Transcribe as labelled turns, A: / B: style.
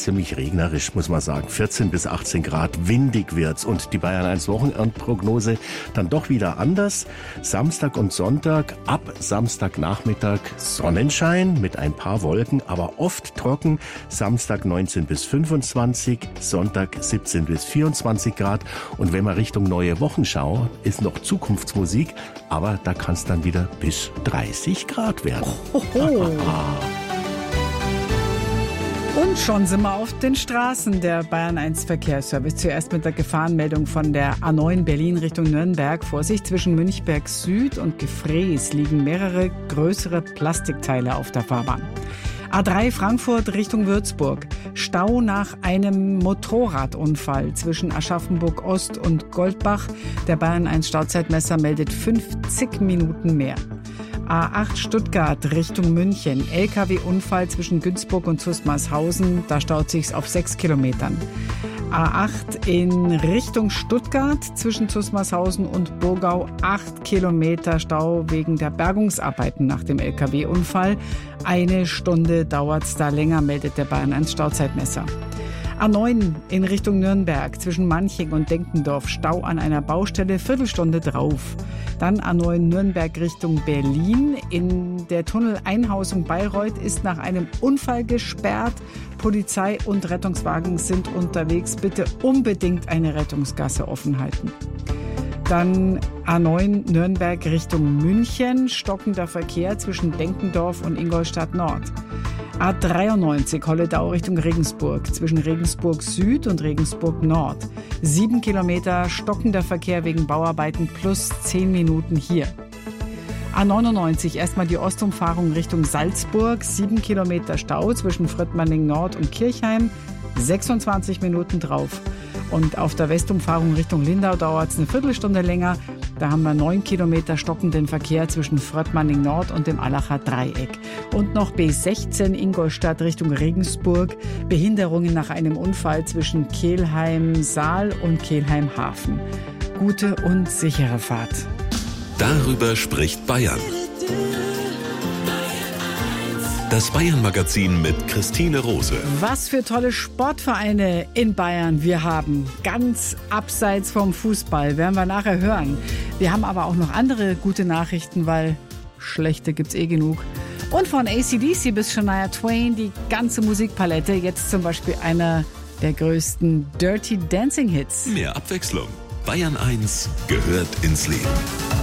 A: ziemlich regnerisch, muss man sagen. 14 bis 18 Grad, windig wird's. Und die Bayern 1 Wochenendprognose dann doch wieder anders. Samstag und Sonntag, ab Samstagnachmittag Sonnenschein mit ein paar Wolken, aber oft trocken. Samstag 19 bis 25, Sonntag 17 bis 24 Grad. Und wenn man Richtung neue Wochenschau, ist noch Zukunftsmusik, aber da kann es dann wieder bis 30 Grad werden.
B: Und schon sind wir auf den Straßen der Bayern 1 Verkehrsservice. Zuerst mit der Gefahrenmeldung von der A9 Berlin Richtung Nürnberg. Vorsicht, zwischen Münchberg Süd und Gefrees liegen mehrere größere Plastikteile auf der Fahrbahn. A3 Frankfurt Richtung Würzburg. Stau nach einem Motorradunfall zwischen Aschaffenburg Ost und Goldbach. Der Bayern 1 Stauzeitmesser meldet 50 Minuten mehr. A8 Stuttgart Richtung München. LKW-Unfall zwischen Günzburg und Zusmarshausen. Da staut sich's auf 6 Kilometern. A8 in Richtung Stuttgart zwischen Zusmarshausen und Burgau. 8 Kilometer Stau wegen der Bergungsarbeiten nach dem LKW-Unfall. 1 Stunde dauert's da länger, meldet der Bayern 1 Stauzeitmesser. A9 in Richtung Nürnberg zwischen Manching und Denkendorf. Stau an einer Baustelle, Viertelstunde drauf. Dann A9 Nürnberg Richtung Berlin. In der Tunneleinhausung Bayreuth ist nach einem Unfall gesperrt. Polizei und Rettungswagen sind unterwegs. Bitte unbedingt eine Rettungsgasse offen halten. Dann A9 Nürnberg Richtung München. Stockender Verkehr zwischen Denkendorf und Ingolstadt Nord. A93 Holledau Richtung Regensburg, zwischen Regensburg Süd und Regensburg Nord. 7 Kilometer stockender Verkehr wegen Bauarbeiten plus 10 Minuten hier. A99 erstmal die Ostumfahrung Richtung Salzburg, 7 Kilometer Stau zwischen Fröttmanning Nord und Kirchheim, 26 Minuten drauf. Und auf der Westumfahrung Richtung Lindau dauert es eine Viertelstunde länger. Da haben wir 9 Kilometer stockenden Verkehr zwischen Fröttmanning Nord und dem Allacher Dreieck. Und noch B16 Ingolstadt Richtung Regensburg. Behinderungen nach einem Unfall zwischen Kelheim-Saal und Kelheim-Hafen. Gute und sichere Fahrt.
C: Darüber spricht Bayern. Das Bayern-Magazin mit Christine Rose.
B: Was für tolle Sportvereine in Bayern wir haben. Ganz abseits vom Fußball, werden wir nachher hören. Wir haben aber auch noch andere gute Nachrichten, weil schlechte gibt's eh genug. Und von AC/DC bis Shania Twain die ganze Musikpalette. Jetzt zum Beispiel einer der größten Dirty Dancing Hits.
C: Mehr Abwechslung. Bayern 1 gehört ins Leben.